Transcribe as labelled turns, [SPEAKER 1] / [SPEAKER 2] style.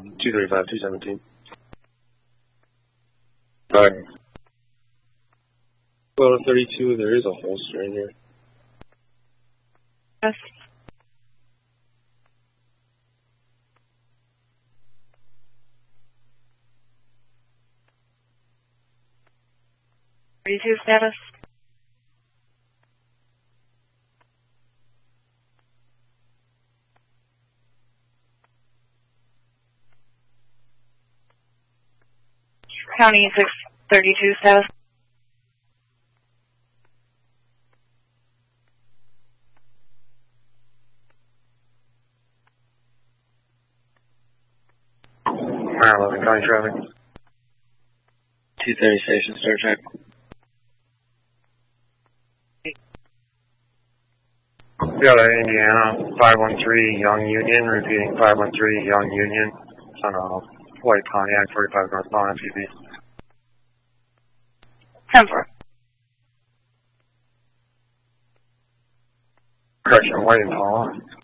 [SPEAKER 1] 235, 217. Alright. Well, 32, there is a holster in here.
[SPEAKER 2] Yes. Two status. County 632 status.
[SPEAKER 1] Maryland County traffic. 230 station, start check. Indiana, 513 Young Union, repeating 513 Young Union. It's on a white Pontiac 45 northbound MPV.
[SPEAKER 2] 10-4.
[SPEAKER 1] Correction, white Impala.